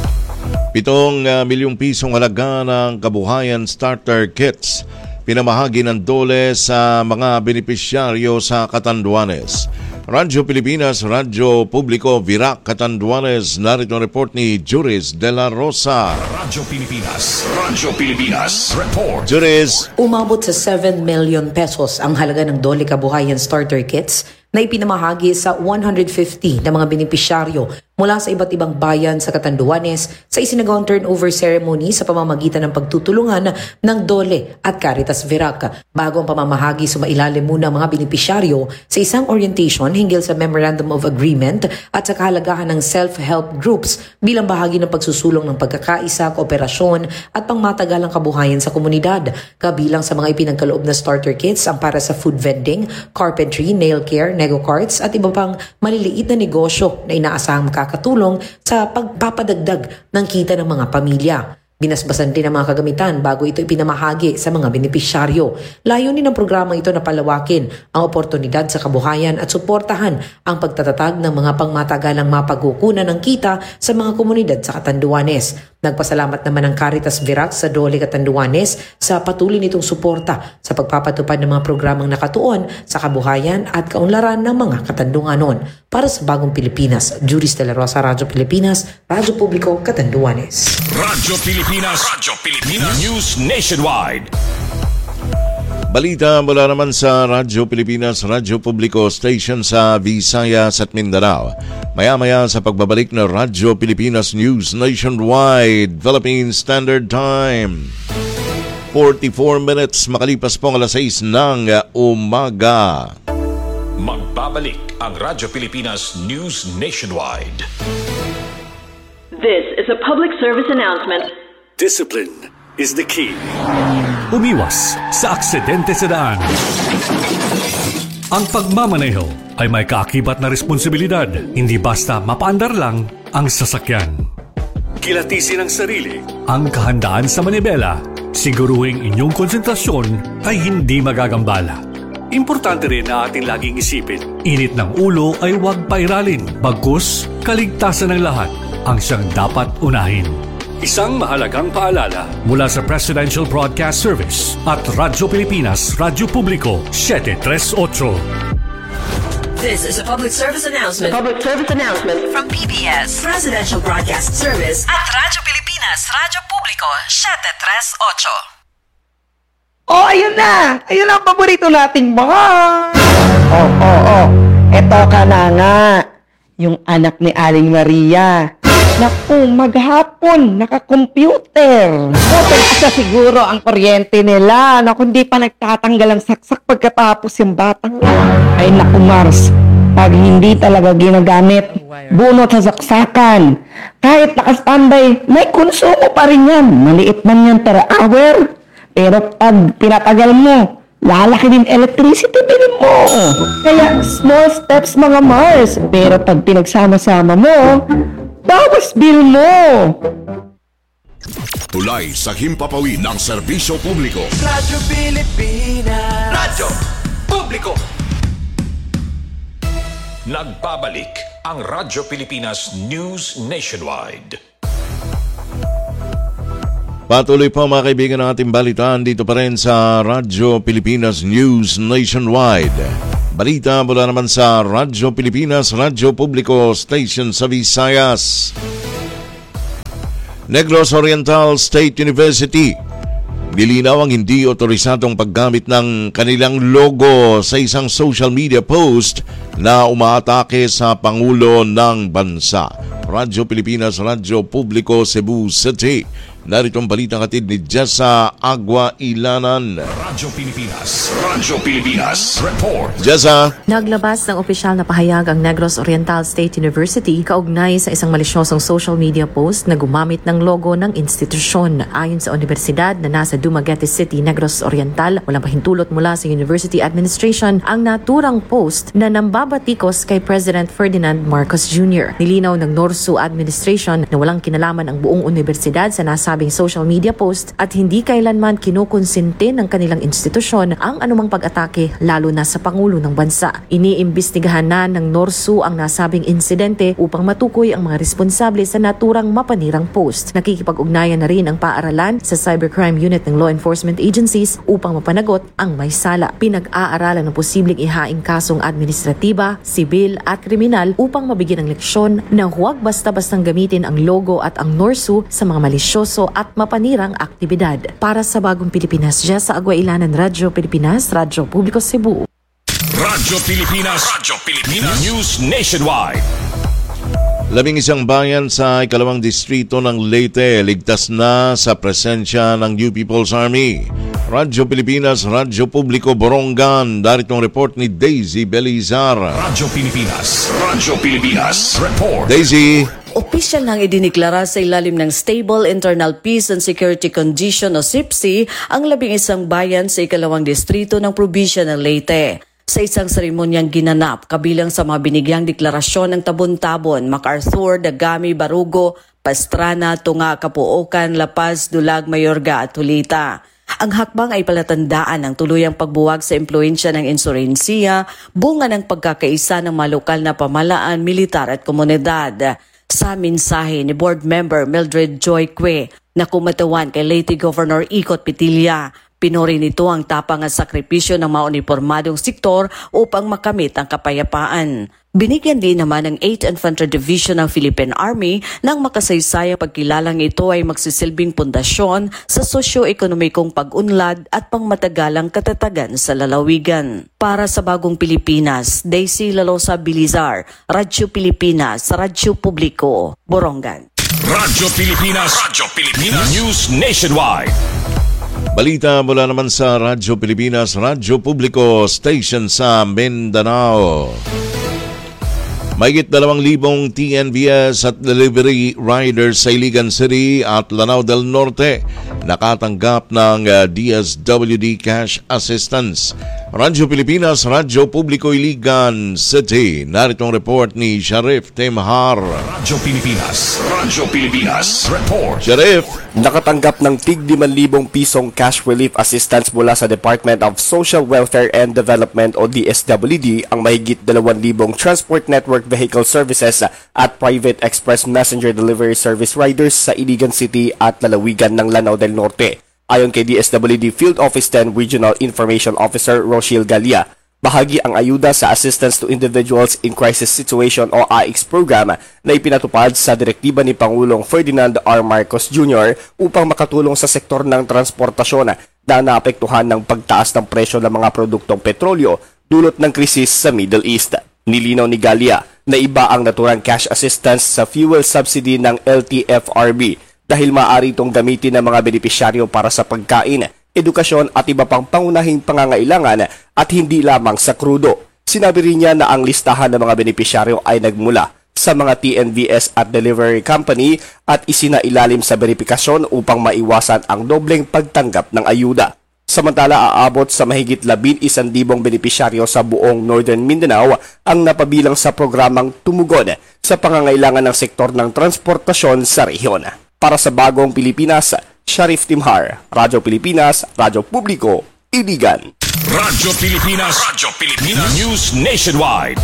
Pitong uh, milyong pisong halaga ng kabuhayan starter kits pinamahagi ng DOLE sa mga benepisyaryo sa Catanduanes. Radyo Pilipinas, Radyo Publiko, Virac, Catanduanes. Narito ang report ni Juris De La Rosa. Radyo Pilipinas, Radyo Pilipinas, report. Juris. Umabot sa seven million pesos ang halaga ng DOLE kabuhayan starter kits na ipinamahagi sa one hundred fifty na mga benepisyaryo mula sa iba't ibang bayan sa Catanduanes sa isinagawang turnover ceremony sa pamamagitan ng pagtutulungan ng DOLE at Caritas Virac. Bago ang pamamahagi, sumailalim muna ang mga benepisyaryo sa isang orientation hinggil sa Memorandum of Agreement at sa kahalagahan ng self-help groups bilang bahagi ng pagsusulong ng pagkakaisa, kooperasyon at pangmatagalang kabuhayan sa komunidad. Kabilang sa mga ipinagkaloob na starter kits ang para sa food vending, carpentry, nail care, nego carts at iba pang maliliit na negosyo na inaasahang makakatulong sa pagpapadagdag ng kita ng mga pamilya. Binasbasan din ang mga kagamitan bago ito ipinamahagi sa mga benepisyaryo. Layunin ng programa ito na palawakin ang oportunidad sa kabuhayan at suportahan ang pagtatatag ng mga pangmatagalang mapagkukunan ng kita sa mga komunidad sa Catanduanes. Nagpasalamat naman ang Caritas Virac sa DOLE Catanduanes sa patuloy nitong suporta sa pagpapatupad ng mga programang nakatuon sa kabuhayan at kaunlaran ng mga Catanduanon. Para sa Bagong Pilipinas, Juris De La Rosa, Radyo Pilipinas, Radyo Publiko, Catanduanes. Radyo Pilipinas, Radyo Pilipinas, News Nationwide. Balita mula naman sa Radyo Pilipinas, Radyo Publiko Station sa Visayas at Mindanao. Maya-maya sa pagbabalik ng Radyo Pilipinas News Nationwide, Philippine Standard Time. forty-four minutes makalipas po ang alas sais ng umaga. Magbabalik ang Radyo Pilipinas News Nationwide. This is a public service announcement. Discipline is the key. Umiwas sa aksidente sa daan. Ang pagmamaneho ay may kaakibat na responsibilidad, hindi basta mapaandar lang ang sasakyan. Kilatisin ang sarili, ang kahandaan sa manibela, siguruhing inyong konsentrasyon ay hindi magagambala. Importante rin na ating laging isipin, init ng ulo ay huwag pairalin, bagkus kaligtasan ng lahat ang siyang dapat unahin. Isang mahalagang paalala mula sa Presidential Broadcast Service at Radyo Pilipinas, Radyo Publiko, seven three eight. This is a public service announcement. Public service announcement from P B S, Presidential Broadcast Service at Radyo Pilipinas, Radyo Publiko, seven three eight. Oh, ayun na! Ayun ang paborito nating mga! Oh, oh, oh. Eto ka na nga. Yung anak ni Aling Maria. Naku, maghapon, naka-computer. Open asa siguro ang kuryente nila. Naku, hindi pa nagtatanggal ang saksak pagkatapos yung batang. Ay naku, Mars. Pag hindi talaga ginagamit, bunot sa saksakan. Kahit naka-standby, may konsumo pa rin yan. Maliit man yan per hour. Pero pag pinatagal mo, lalaki din electricity bill mo. Kaya small steps mga Mars. Pero pag pinagsama-sama mo, bawas bill mo. Tulay sa himpapawid ng serbisyo publiko. Radyo Pilipinas. Radyo Publiko. Nagbabalik ang Radyo Pilipinas News Nationwide. Patuloy po mga kaibigan ng ating balitaan dito pa rin sa Radyo Pilipinas News Nationwide. Balita mula naman sa Radyo Pilipinas, Radyo Publiko Station sa Visayas. Negros Oriental State University, nilinaw ang hindi otorisadong paggamit ng kanilang logo sa isang social media post na umaatake sa Pangulo ng Bansa. Radyo Pilipinas, Radyo Publiko, Cebu City. Narito ang balitang hatid ni Jessa Agua Ilanan. Radyo Pilipinas, Radyo Pilipinas Report. Jessa. Naglabas ng opisyal na pahayag ang Negros Oriental State University kaugnay sa isang malisyosong social media post na gumamit ng logo ng institusyon. Ayon sa universidad na nasa Dumaguete City, Negros Oriental, walang pahintulot mula sa University Administration ang naturang post na nambabatikos kay President Ferdinand Marcos Junior Nilinaw ng Norsu Administration na walang kinalaman ang buong universidad sa nasa sabing social media post at hindi kailanman kinukonsente ng kanilang institusyon ang anumang pag-atake lalo na sa Pangulo ng Bansa. Iniimbestigahan na ng Norsu ang nasabing insidente upang matukoy ang mga responsable sa naturang mapanirang post. Nakikipag-ugnayan na rin ang paaralan sa Cybercrime Unit ng Law Enforcement Agencies upang mapanagot ang may sala. Pinag-aaralan ng posibleng ihaing kasong administratiba, sibil at kriminal upang mabigyan ng leksyon na huwag basta-bastang gamitin ang logo at ang Norsu sa mga malisyoso at mapanirang aktibidad. Para sa Bagong Pilipinas, Jessa Agua Ilanan, Radyo Pilipinas, Radyo Publiko Cebu. Radyo Pilipinas, Radyo Pilipinas News Nationwide. Labing isang bayan sa ikalawang distrito ng Leyte ligtas na sa presensya ng New People's Army. Radyo Pilipinas, Radyo Publiko, Borongan. Darito ang report ni Daisy Belizar. Radyo Pilipinas, Radyo Pilipinas Report. Daisy. Opisyal nang idineklara sa ilalim ng Stable Internal Peace and Security Condition o S I P C ang labing isang bayan sa ikalawang distrito ng probinsya ng Leyte. Sa isang seremonyang ginanap, kabilang sa mga binigyang deklarasyon ng Tabon-Tabon, MacArthur, Dagami, Barugo, Pastrana, Tunga, Kapuokan, La Paz, Dulag, Mayorga at Tulita. Ang hakbang ay palatandaan ng tuluyang pagbuwag sa impluensya ng insurensiya, bunga ng pagkakaisa ng mga lokal na pamalaan, militar at komunidad. Sa mensahe ni Board Member Mildred Joy Cue na kumatawan kay Leyte Governor Ikot Pitilla, pinuri nito ang tapang at sakripisyo ng mga uniformadong sektor upang makamit ang kapayapaan. Binigyan din naman ng eighth Infantry Division ng Philippine Army ng makasaysayang pagkilalang ito ay magsisilbing pundasyon sa sosyo-ekonomikong pag-unlad at pangmatagalang katatagan sa lalawigan. Para sa Bagong Pilipinas, Daisy Lalosa Bilizar, Radyo Pilipinas, Radyo Publiko, Borongan. Radyo Pilipinas, Radyo Pilipinas News Nationwide. Balita mula naman sa Radyo Pilipinas, Radyo Publiko Station sa Mindanao. Mahigit dalawang libong T N V S at delivery riders sa Iligan City at Lanao del Norte nakatanggap ng uh, D S W D Cash Assistance. Radyo Pilipinas, Radyo Publiko Iligan City. Narito ang report ni Sharif Temhar. Radyo Pilipinas, Radyo Pilipinas Report. Sharif. Nakatanggap ng tig limang libong pisong cash relief assistance mula sa Department of Social Welfare and Development o D S W D ang mahigit dalawang libong Transport Network Vehicle Services at Private Express Messenger Delivery Service Riders sa Iligan City at lalawigan ng Lanao del Norte. Ayon kay D S W D Field Office ten Regional Information Officer Rochelle Galia, bahagi ang ayuda sa Assistance to Individuals in Crisis Situation o A I X program na ipinatupad sa direktiba ni Pangulong Ferdinand R. Marcos Junior upang makatulong sa sektor ng transportasyon na naapektuhan ng pagtaas ng presyo ng mga produktong petrolyo dulot ng krisis sa Middle East. Nilinaw ni Galia na iba ang naturang cash assistance sa fuel subsidy ng L T F R B dahil maaari itong gamitin ng mga benepisyaryo para sa pagkain, edukasyon at iba pang pangunahing pangangailangan at hindi lamang sa krudo. Sinabi rin niya na ang listahan ng mga benepisyaryo ay nagmula sa mga T N V S at delivery company at isinailalim sa beripikasyon upang maiwasan ang dobleng pagtanggap ng ayuda. Samantala, aabot sa mahigit labing isang libong benepisyaryo sa buong Northern Mindanao ang napabilang sa programang Tumugon sa pangangailangan ng sektor ng transportasyon sa rehiyon. Para sa Bagong Pilipinas, Sharif Timhar, Radyo Pilipinas, Radyo Publiko, Iligan. Radyo Pilipinas, Radyo Pilipinas News Nationwide.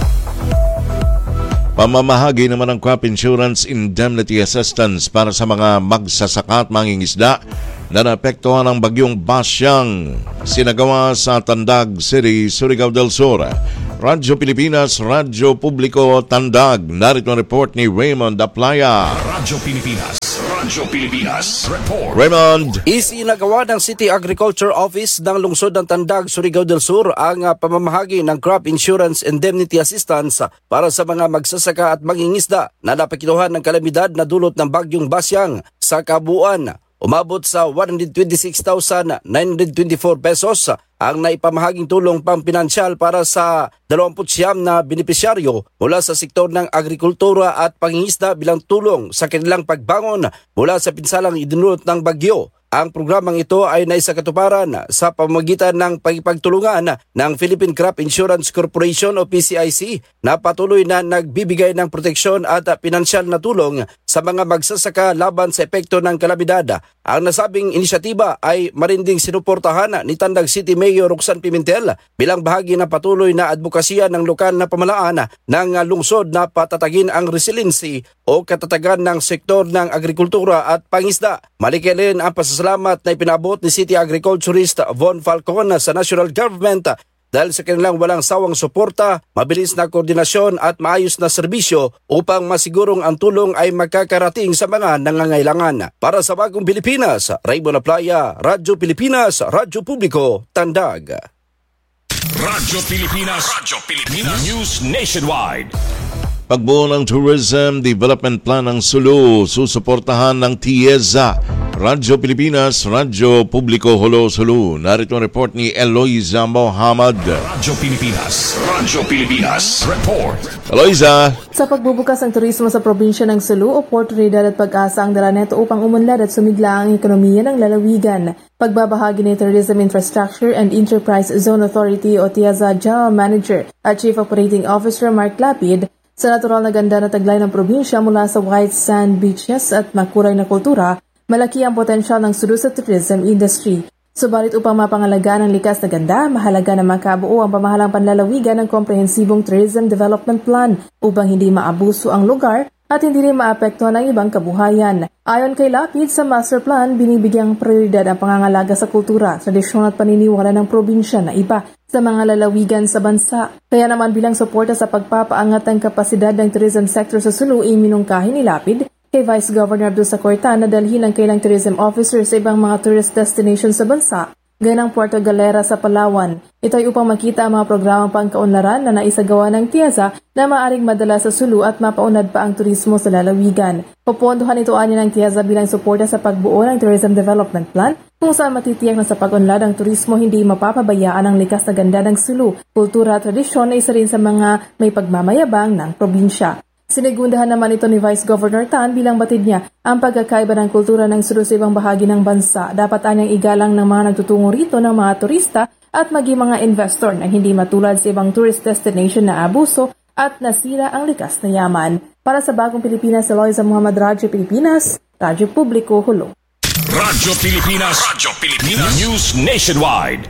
Pamamahagi naman ng Crop Insurance Indemnity Assistance para sa mga magsasaka at mangingisda na naapektuhan ng bagyong Basyang sinagawa sa Tandag City, Surigao del Sur. Radyo Pilipinas, Radyo Publiko, Tandag. Narito ang report ni Raymond Aplaya. Radyo Pilipinas, Radyo Pilipinas Report. Raymond. Isinagawa ng City Agriculture Office ng lungsod ng Tandag, Surigao del Sur ang uh, pamamahagi ng Crop Insurance Indemnity Assistance para sa mga magsasaka at mangingisda na napektuhan ng kalamidad na dulot ng bagyong Basyang. Sa kabuuan, umabot sa one hundred twenty-six thousand nine hundred twenty-four pesos ang naipamahaging tulong pampinansyal para sa dalawampu't siyam na benepisyaryo mula sa sektor ng agrikultura at pangingisda bilang tulong sa kanilang pagbangon mula sa pinsalang idinulot ng bagyo. Ang programang ito ay naisakatuparan sa pamamagitan ng pagpagtulungan ng Philippine Crop Insurance Corporation o P C I C na patuloy na nagbibigay ng proteksyon at pinansyal na tulong sa mga magsasaka laban sa epekto ng kalamidad. Ang nasabing inisyatiba ay marinding sinuportahan ni Tandag City Mayor Roxanne Pimentel bilang bahagi ng patuloy na advokasya ng lokal na pamahalaan ng lungsod na patatagin ang resiliency o katatagan ng sektor ng agrikultura at pangisda. Malikilin ang pasasalamat na ipinabot ni City Agriculturist Von Falcon sa national government dahil sa kanilang walang sawang suporta, mabilis na koordinasyon at maayos na serbisyo upang masigurong ang tulong ay magkakarating sa mga nangangailangan. Para sa Bagong Pilipinas, Raymond Aplaya, Radyo Pilipinas, Radyo Publiko, Tandag. Radyo Pilipinas, Radyo Pilipinas News Nationwide. Pagbuo ng Tourism Development Plan ng Sulu, susuportahan ng T I E Z A. Radyo Pilipinas, Radyo Publiko, Hulo, Sulu. Narito ang report ni Eloisa Mohamad. Radyo Pilipinas, Radyo Pilipinas Report. Eloisa. Sa pagbubukas ng turismo sa probinsya ng Sulu, oportunidad at pag-asa ang dala neto upang umunlad at sumigla ang ekonomiya ng lalawigan. Pagbabahagi ni Tourism Infrastructure and Enterprise Zone Authority o T I E Z A General Manager at Chief Operating Officer Mark Lapid, sa natural na ganda na taglay ng probinsya mula sa white sand beaches at makulay na kultura, malaki ang potensyal ng Sulu sa tourism industry. Subalit upang mapangalagaan ang likas na ganda, mahalaga na makabuo ang pamahalang panlalawigan ng komprehensibong tourism development plan upang hindi maabuso ang lugar at hindi rin maapektuhan ang ibang kabuhayan. Ayon kay Lapid, sa master plan, binibigyang prioridad ang pangangalaga sa kultura, tradisyon at paniniwala ng probinsya na iba sa mga lalawigan sa bansa. Kaya naman bilang suporta sa pagpapaangat ng kapasidad ng tourism sector sa Sulu, iminungkahi ni Lapid kay Vice Governor Abdul Sacorta na dalhin ang kailang tourism officer sa ibang mga tourist destinations sa bansa, gaya ng Puerto Galera sa Palawan. Ito ay upang makita ang mga programang pangkaunlaran na naisagawa ng T I E Z A na maaring madala sa Sulu at mapaunad pa ang turismo sa lalawigan. Pupondohan ito anya ng T I E Z A bilang suporta sa pagbuo ng Tourism Development Plan kung saan matitiyak na sa pag-unlad ang turismo hindi mapapabayaan ang likas na ganda ng Sulu. Kultura at tradisyon ay isa rin sa mga may pagmamayabang ng probinsya. Sinigundahan naman ito ni Vice Governor Tan bilang batid niya ang pagkakaiba ng kultura ng Sulu sa ibang bahagi ng bansa. Dapat anyang igalang ng mga nagtutungo rito ng mga turista at maging mga investor na hindi matulad sa ibang tourist destination na abuso at nasira ang likas na yaman. Para sa Bagong Pilipinas, Eloisa Muhammad, Radyo Pilipinas, Radyo Publiko, Hulo. Radyo Pilipinas, Radyo Pilipinas News Nationwide.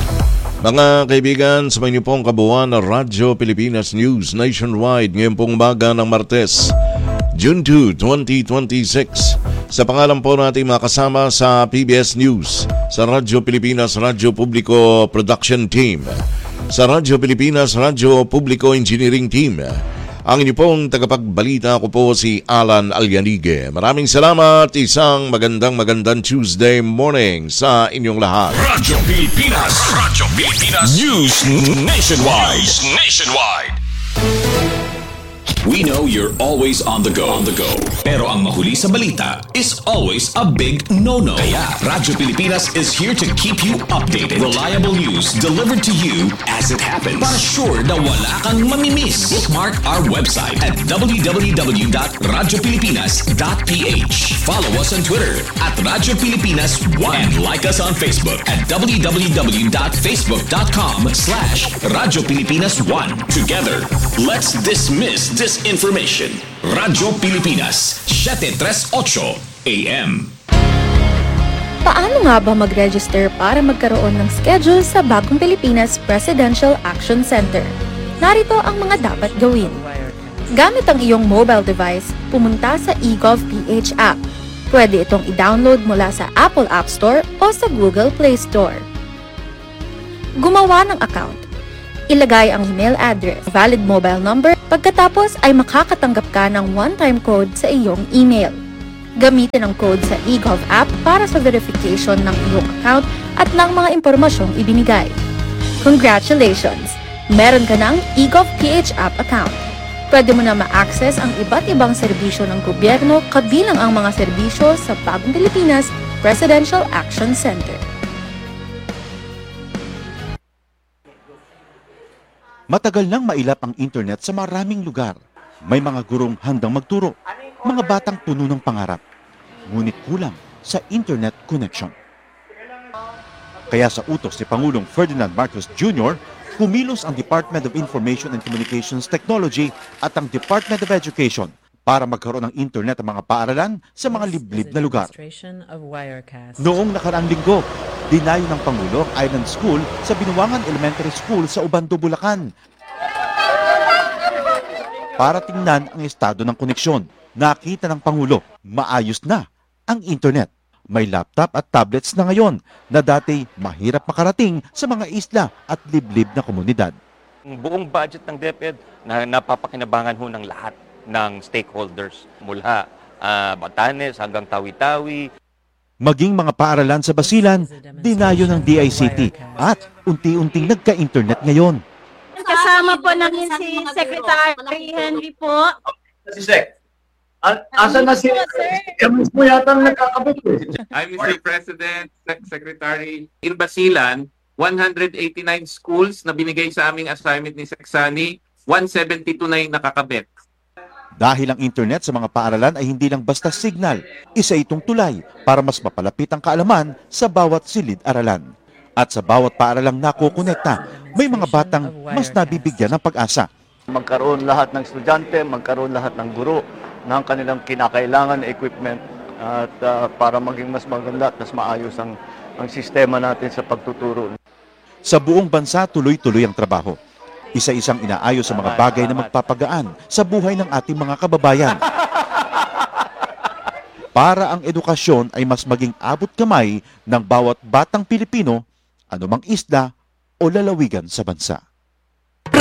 Mga kaibigan, sa inyo pong kabuuan na Radyo Pilipinas News Nationwide ngayong pong umaga ng Martes, June second, twenty twenty-six. Sa pangalan po natin mga kasama sa P B S News, sa Radyo Pilipinas, Radyo Publiko Production Team, sa Radyo Pilipinas, Radyo Publiko Engineering Team, ang inyo pong tagapagbalita, ako po si Alan Alyanige. Maraming salamat, isang magandang magandang Tuesday morning sa inyong lahat. Radyo Pilipinas, Radyo Pilipinas News Nationwide. News Nationwide. We know you're always on the go. On the go. Pero ang mahuli sa balita is always a big no-no. Kaya Radyo Pilipinas is here to keep you updated. Reliable news delivered to you as it happens. Para sure na wala kang mamimiss. Bookmark our website at w w w dot radyo pilipinas dot p h. Follow us on Twitter at Radyo Pilipinas one and like us on Facebook at w w w dot facebook dot com slash Radyo Pilipinas one. Together, let's dismiss disinformation. Radyo Pilipinas, seven thirty-eight A M. Paano nga ba mag-register para magkaroon ng schedule sa Bagong Pilipinas Presidential Action Center? Narito ang mga dapat gawin. Gamit ang iyong mobile device, pumunta sa eGovPH app. Pwede itong i-download mula sa Apple App Store o sa Google Play Store. Gumawa ng account. Ilagay ang email address, valid mobile number, pagkatapos ay makakatanggap ka ng one-time code sa iyong email. Gamitin ang code sa eGov app para sa verification ng iyong account at ng mga impormasyong ibinigay. Congratulations! Meron ka ng eGovPH app account. Pwede mo na ma-access ang iba't ibang serbisyo ng gobyerno kabilang ang mga serbisyo sa Bagong Pilipinas Presidential Action Center. Matagal nang mailap ang internet sa maraming lugar. May mga gurong handang magturo, mga batang puno ng pangarap. Ngunit kulang sa internet connection. Kaya sa utos ni Pangulong Ferdinand Marcos Junior, kumilos ang Department of Information and Communications Technology at ang Department of Education para magkaroon ng internet ang mga paaralan sa mga liblib na lugar. Noong nakaraang linggo, dinayo ng Pangulo ang Island School sa Binuangan Elementary School sa Ubando, Bulacan. Para tingnan ang estado ng koneksyon, nakita ng Pangulo, maayos na ang internet. May laptop at tablets na ngayon na dati mahirap makarating sa mga isla at liblib na komunidad. Ang buong budget ng DepEd na napapakinabangan ho ng lahat ng stakeholders mula uh, Batanes hanggang Tawi-Tawi. Maging mga paaralan sa Basilan, dinayo ng D I C T at unti-unting nagka-internet ngayon. Kasama po namin si Secretary Henry po. Si Sec. Asan na si Kami po yata nagkakabit eh. I'm Mister President, Sec- Secretary. In Basilan, one hundred eighty-nine schools na binigay sa aming assignment ni Seksani, one seventy-two na yung nakakabit. Dahil ang internet sa mga paaralan ay hindi lang basta signal, isa itong tulay para mas mapalapit ang kaalaman sa bawat silid-aralan. At sa bawat paaralang nakukonekta, may mga batang mas nabibigyan ng pag-asa. Magkaroon lahat ng estudyante, magkaroon lahat ng guro ng kanilang kinakailangan na equipment at uh, para maging mas maganda at mas maayos ang, ang sistema natin sa pagtuturo. Sa buong bansa, tuloy-tuloy ang trabaho. Isa-isang inaayos sa mga bagay na magpapagaan sa buhay ng ating mga kababayan. Para ang edukasyon ay mas maging abot kamay ng bawat batang Pilipino, anumang isla o lalawigan sa bansa.